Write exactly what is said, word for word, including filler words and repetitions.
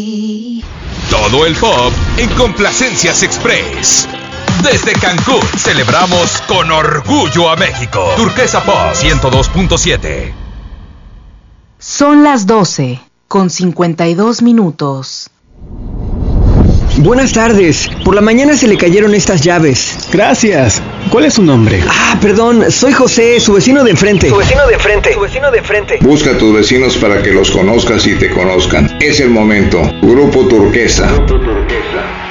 Todo el pop en Complacencias Express. Desde Cancún celebramos con orgullo a México. Turquesa Pop ciento dos punto siete. Son las doce con cincuenta y dos minutos. Buenas tardes. Por la mañana se le cayeron estas llaves. Gracias. ¿Cuál es su nombre? Ah, perdón. Soy José, su vecino de enfrente. Su vecino de enfrente. Su vecino de enfrente. Busca a tus vecinos para que los conozcas y te conozcan. Es el momento. Grupo Turquesa. Grupo Turquesa.